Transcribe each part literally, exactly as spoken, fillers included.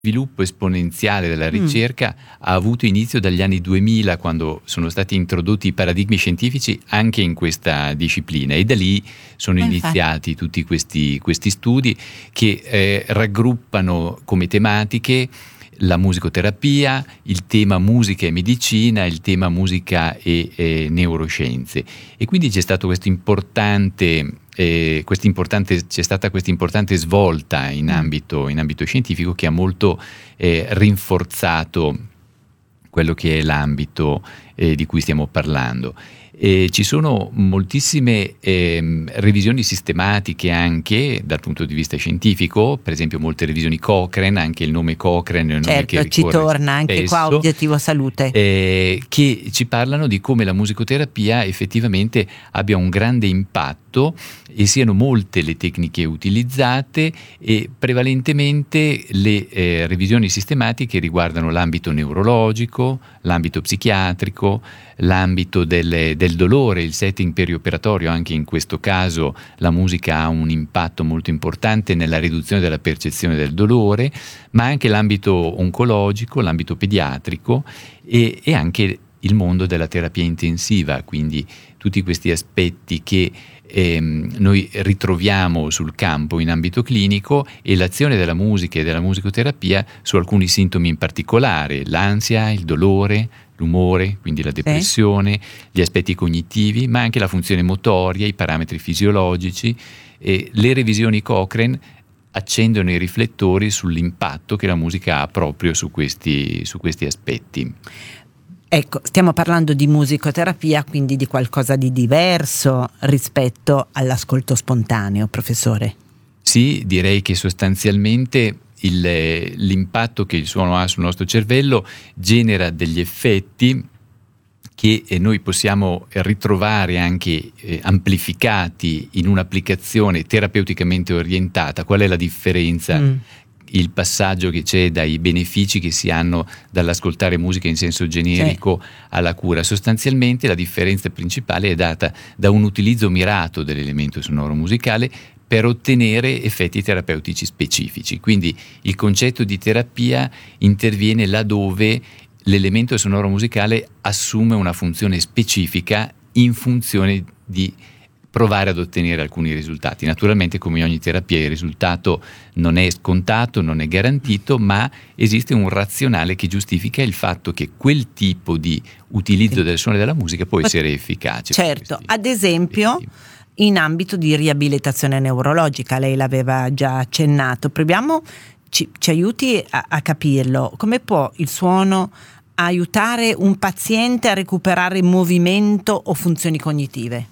sviluppo esponenziale della ricerca mm. ha avuto inizio dagli anni duemila, quando sono stati introdotti i paradigmi scientifici anche in questa disciplina, e da lì sono eh, iniziati tutti questi, questi studi che eh, raggruppano come tematiche la musicoterapia, il tema musica e medicina, il tema musica e, e neuroscienze. E quindi c'è stato questo importante Eh, importante, c'è stata questa importante svolta in ambito, in ambito scientifico, che ha molto eh, rinforzato quello che è l'ambito eh, di cui stiamo parlando. E ci sono moltissime eh, revisioni sistematiche anche dal punto di vista scientifico, per esempio molte revisioni Cochrane, anche il nome Cochrane è un certo, nome che ci torna anche spesso, qua Obiettivo Salute, eh, che ci parlano di come la musicoterapia effettivamente abbia un grande impatto e siano molte le tecniche utilizzate, e prevalentemente le eh, revisioni sistematiche riguardano l'ambito neurologico, l'ambito psichiatrico, l'ambito del, del dolore, il setting perioperatorio. Anche in questo caso la musica ha un impatto molto importante nella riduzione della percezione del dolore, ma anche l'ambito oncologico, l'ambito pediatrico e, e anche il mondo della terapia intensiva, quindi tutti questi aspetti che ehm, noi ritroviamo sul campo in ambito clinico, e l'azione della musica e della musicoterapia su alcuni sintomi in particolare: l'ansia, il dolore, l'umore, quindi la depressione, sì. gli aspetti cognitivi, ma anche la funzione motoria, i parametri fisiologici. E le revisioni Cochrane accendono i riflettori sull'impatto che la musica ha proprio su questi, su questi aspetti. Ecco, stiamo parlando di musicoterapia, quindi di qualcosa di diverso rispetto all'ascolto spontaneo, professore. Sì, direi che sostanzialmente il, l'impatto che il suono ha sul nostro cervello genera degli effetti che noi possiamo ritrovare anche eh, amplificati in un'applicazione terapeuticamente orientata. Qual è la differenza? Mm. Il passaggio che c'è dai benefici che si hanno dall'ascoltare musica in senso generico, sì. alla cura. Sostanzialmente la differenza principale è data da un utilizzo mirato dell'elemento sonoro musicale per ottenere effetti terapeutici specifici. Quindi il concetto di terapia interviene laddove l'elemento sonoro musicale assume una funzione specifica in funzione di provare ad ottenere alcuni risultati. Naturalmente, come ogni terapia, il risultato non è scontato, non è garantito, ma esiste un razionale che giustifica il fatto che quel tipo di utilizzo del suono e della musica può essere efficace. Certo, ad esempio effetti. In ambito di riabilitazione neurologica, lei l'aveva già accennato, proviamo, ci, ci aiuti a, a capirlo. Come può il suono aiutare un paziente a recuperare movimento o funzioni cognitive?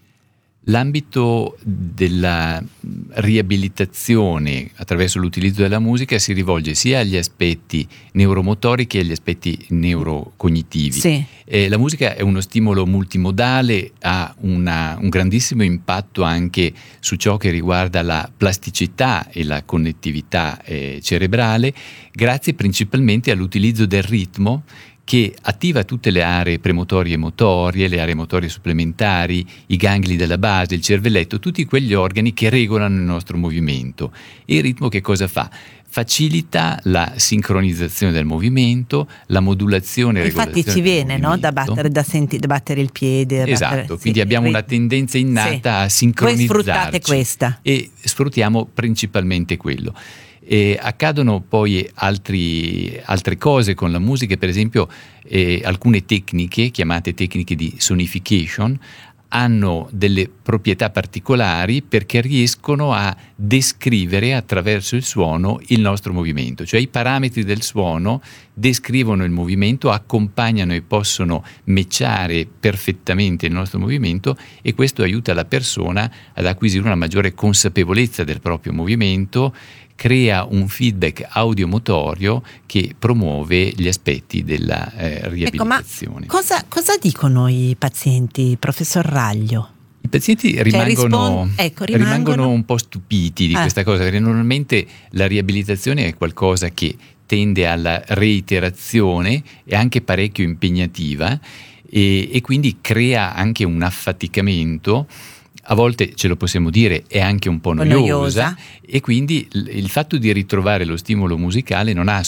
L'ambito della riabilitazione attraverso l'utilizzo della musica si rivolge sia agli aspetti neuromotori che agli aspetti neurocognitivi. Sì. Eh, la musica è uno stimolo multimodale, ha una, un grandissimo impatto anche su ciò che riguarda la plasticità e la connettività eh, cerebrale, grazie principalmente all'utilizzo del ritmo, che attiva tutte le aree premotorie e motorie, le aree motorie supplementari, i gangli della base, il cervelletto, tutti quegli organi che regolano il nostro movimento. E il ritmo che cosa fa? Facilita la sincronizzazione del movimento, la modulazione e regolazione. Infatti ci viene, no? Da battere, da, senti, da battere il piede. Esatto, battere, quindi sì, abbiamo sì. una tendenza innata sì. a sincronizzarci. Voi sfruttate questa. E sfruttiamo principalmente quello. E accadono poi altri, altre cose con la musica, per esempio eh, alcune tecniche chiamate tecniche di sonification hanno delle proprietà particolari perché riescono a descrivere attraverso il suono il nostro movimento, cioè i parametri del suono descrivono il movimento, accompagnano e possono matchare perfettamente il nostro movimento, e questo aiuta la persona ad acquisire una maggiore consapevolezza del proprio movimento, crea un feedback audiomotorio che promuove gli aspetti della eh, riabilitazione. Ecco, ma cosa, cosa dicono i pazienti, professor Raglio? I pazienti rimangono, cioè, rispon- ecco, rimangono... rimangono un po' stupiti di ah. questa cosa, perché normalmente la riabilitazione è qualcosa che tende alla reiterazione, è anche parecchio impegnativa e, e quindi crea anche un affaticamento a volte, ce lo possiamo dire, è anche un po' noiosa, noiosa. E quindi il fatto di ritrovare lo stimolo musicale non ha